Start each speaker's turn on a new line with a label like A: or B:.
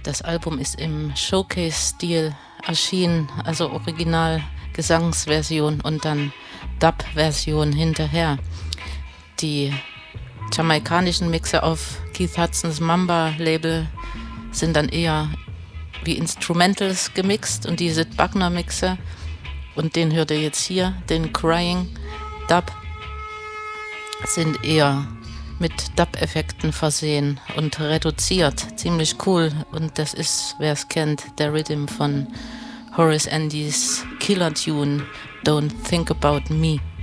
A: Das Album ist im Showcase-Stil erschienen, also Original Gesangsversion und dann Dub-Version hinterher. Die jamaikanischen Mixer auf Keith Hudsons Mamba-Label sind dann eher wie Instrumentals gemixt und diese Buckner-Mixer, und den hört ihr jetzt hier, den Crying Dub, sind eher mit Dub-Effekten versehen und reduziert. Ziemlich cool. Und das ist, wer es kennt, der Rhythm von Horace Andys Killer Tune Don't Think About Me.